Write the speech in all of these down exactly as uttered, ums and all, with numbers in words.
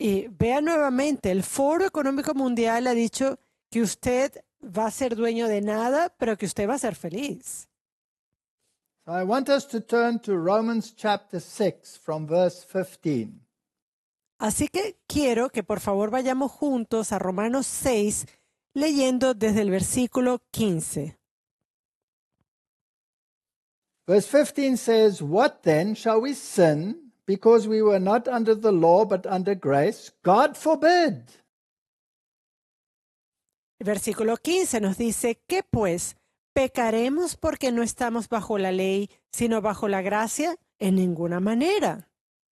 Y vea nuevamente, el Foro Económico Mundial ha dicho que usted va a ser dueño de nada, pero que usted va a ser feliz. So I want us to turn to Romans chapter six from verse fifteen. Así que quiero que por favor vayamos juntos a Romanos seis, leyendo desde el versículo quince. Verse fifteen says, "What then? Shall we sin because we were not under the law but under grace? God forbid." El versículo quince nos dice, ¿qué pues? ¿Pecaremos porque no estamos bajo la ley, sino bajo la gracia? En ninguna manera.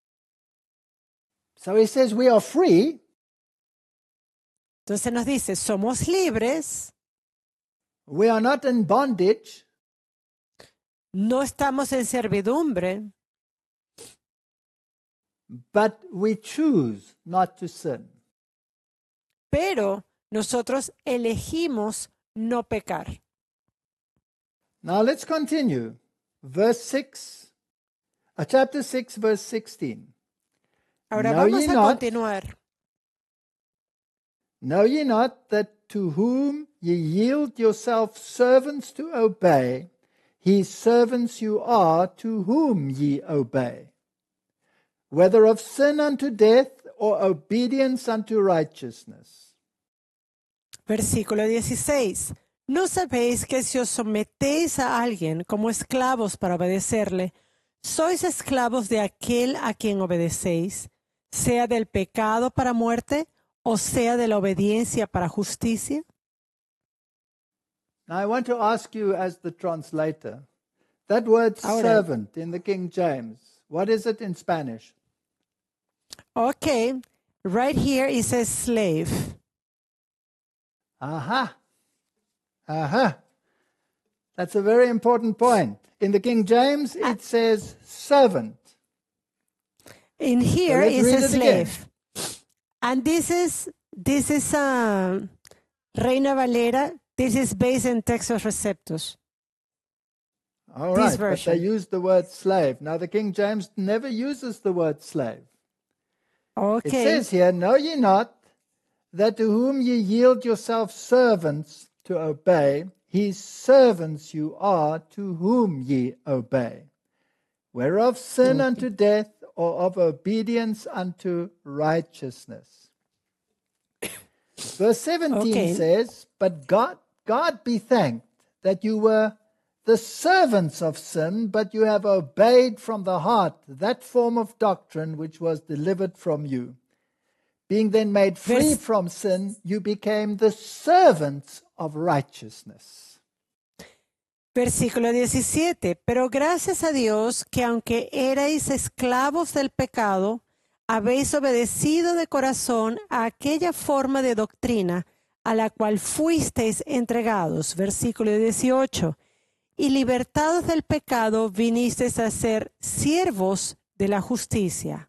So he says we are free, Entonces nos dice, somos libres, we are not in bondage, no estamos en servidumbre, but we choose not to sin. pero nosotros elegimos no pecar. Now let's continue. Verse six, uh, chapter six, verse sixteen. Ahora Know vamos ye a not- continuar. Know ye not that to whom ye yield yourselves servants to obey, his servants you are to whom ye obey, whether of sin unto death or obedience unto righteousness? Versículo dieciséis. ¿No sabéis que si os sometéis a alguien como esclavos para obedecerle, sois esclavos de aquel a quien obedecéis, sea del pecado para muerte o sea de la obediencia para justicia? Now I want to ask you as the translator, that word Ahora- servant in the King James, what is it in Spanish? Okay, right here it says slave. Aha. Aha. That's a very important point. In the King James, it says servant. In here let's it read says it again. slave. And this is this is uh, Reina Valera. This is based in Texas Receptus. All This right, but version. they use the word slave. Now, the King James never uses the word slave. It Okay. says here, know ye not that to whom ye yield yourselves servants to obey, his servants you are to whom ye obey, whereof sin Okay. unto death or of obedience unto righteousness. Verse seventeen Okay. says, but God, God be thanked that you were the servants of sin, but you have obeyed from the heart that form of doctrine which was delivered from you. Being then made free Vers- from sin, you became the servants of righteousness. Versículo diecisiete. Pero gracias a Dios que aunque erais esclavos del pecado, habéis obedecido de corazón a aquella forma de doctrina a la cual fuisteis entregados. Versículo dieciocho. Y libertados del pecado, vinisteis a ser siervos de la justicia.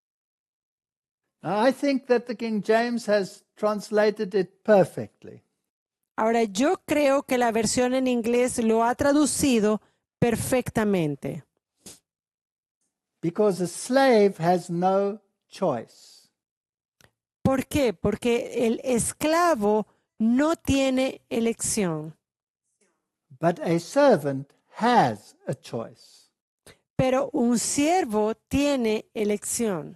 Now, I think that the King James has translated it perfectly. Ahora, yo creo que la versión en inglés lo ha traducido perfectamente. Because a slave has no choice. ¿Por qué? Porque el esclavo no tiene elección, But a servant has a choice. pero un siervo tiene elección.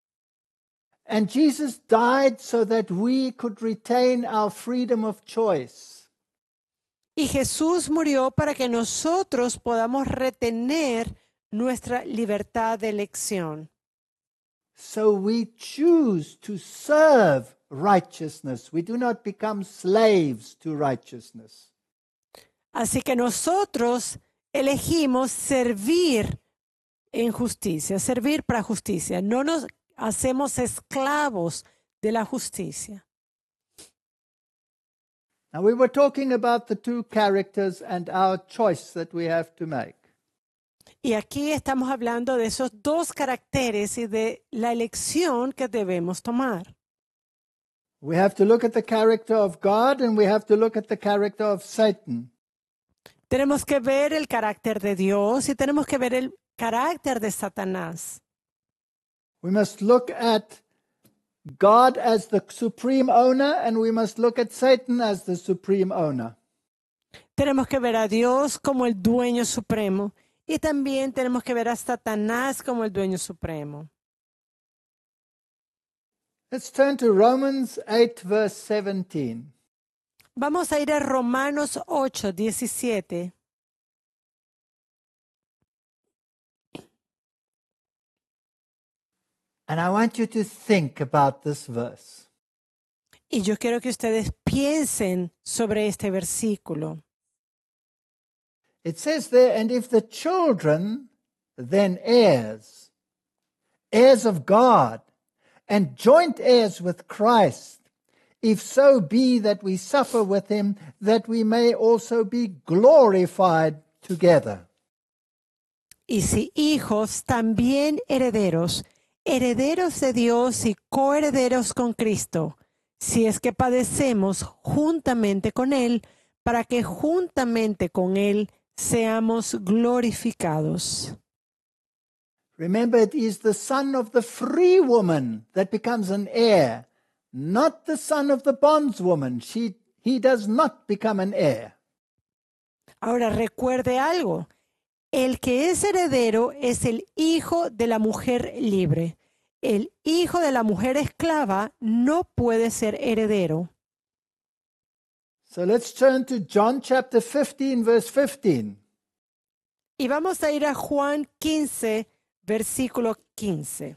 And Jesus died so that we could retain our freedom of choice. Y Jesús murió para que nosotros podamos retener nuestra libertad de elección. So we choose to serve righteousness. We do not become slaves to righteousness. Así que nosotros elegimos servir en justicia, servir para justicia. No nos hacemos esclavos de la justicia. Now, we were talking about the two characters and our choice that we have to make. Y aquí estamos hablando de esos dos caracteres y de la elección que debemos tomar. We have to look at the character of God and we have to look at the character of Satan. Tenemos que ver el carácter de Dios y tenemos que ver el carácter de Satanás. We must look at God as the supreme owner, and we must look at Satan as the supreme owner. Tenemos que ver a Dios como el dueño supremo y también tenemos que ver a Satanás como el dueño supremo. Let's turn to Romans eight, verse seventeen. Vamos a ir a Romanos ocho, diecisiete. And I want you to think about this verse. Y yo quiero que ustedes piensen sobre este versículo. It says there, and if the children, then heirs, heirs of God, and joint heirs with Christ, if so be that we suffer with him, that we may also be glorified together. Y si hijos, también herederos, herederos de Dios y coherederos con Cristo, si es que padecemos juntamente con Él, para que juntamente con Él seamos glorificados. Remember, it is the son of the free woman that becomes an heir, not the son of the bondswoman. She, he does not become an heir. Ahora recuerde algo, el que es heredero es el hijo de la mujer libre. El hijo de la mujer esclava no puede ser heredero. So let's turn to John chapter fifteen, verse fifteen. Y vamos a ir a Juan quince, versículo quince.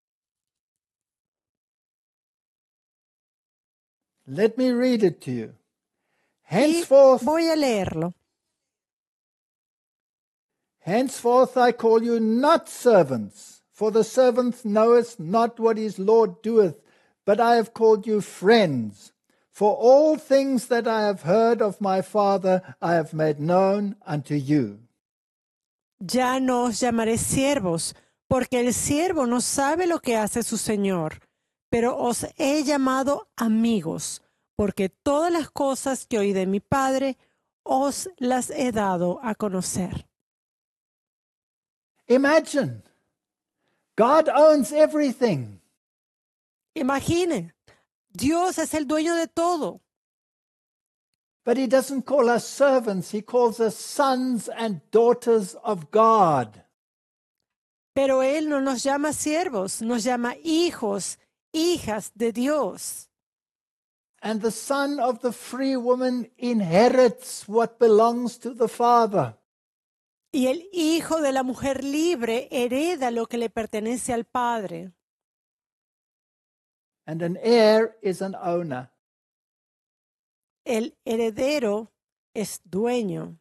Let me read it to you. Y Henceforth, voy a leerlo. henceforth I call you not servants, for the servant knoweth not what his Lord doeth, but I have called you friends. For all things that I have heard of my Father I have made known unto you. Ya no os llamaré siervos, porque el siervo no sabe lo que hace su señor, pero os he llamado amigos, porque todas las cosas que oí de mi Padre os las he dado a conocer. Imagine, God owns everything. Imagine, Dios es el dueño de todo, But he doesn't call us servants, he calls us sons and daughters of God. pero Él no nos llama siervos, nos llama hijos, hijas de Dios. And the son of the free woman inherits what belongs to the father. Y el hijo de la mujer libre hereda lo que le pertenece al Padre. And an heir is an owner. El heredero es dueño.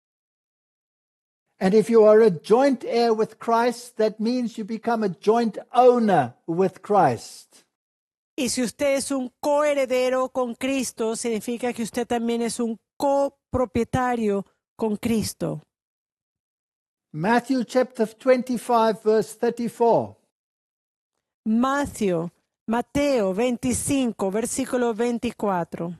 And if you are a joint heir with Christ, that means you become a joint owner with Christ. Y si usted es un coheredero con Cristo, significa que usted también es un copropietario con Cristo. Matthew chapter twenty-five, verse thirty-four. Mateo, Mateo veinticinco, versículo veinticuatro.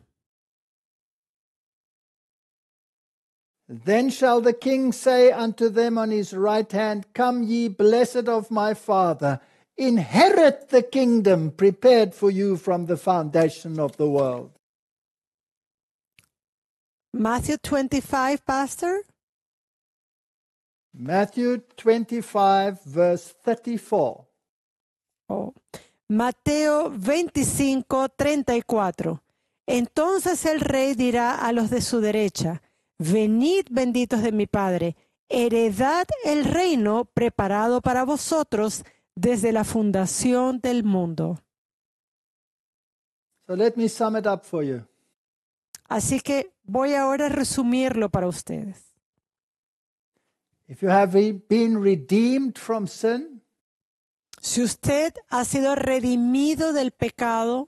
Then shall the king say unto them on his right hand, Come ye blessed of my Father, inherit the kingdom prepared for you from the foundation of the world. Matthew twenty-five, Pastor. Matthew twenty-five, verse thirty-four. Oh. Mateo veinticinco, treinta y cuatro. Entonces el rey dirá a los de su derecha, venid benditos de mi Padre, heredad el reino preparado para vosotros desde la fundación del mundo. So let me sum it up for you. Así que voy ahora a resumirlo para ustedes. If you have been redeemed from sin, Si usted ha sido redimido del pecado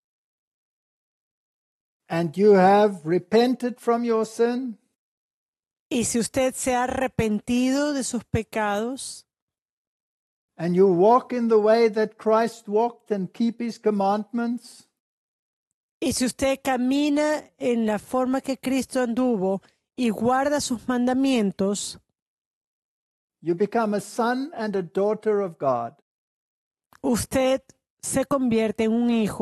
and you have repented from your sin, y si usted se ha arrepentido de sus pecados and you walk in the way that Christ walked and keep his commandments, y si usted camina en la forma que Cristo anduvo y guarda sus mandamientos, you become a son and a daughter of God. usted se convierte en un hijo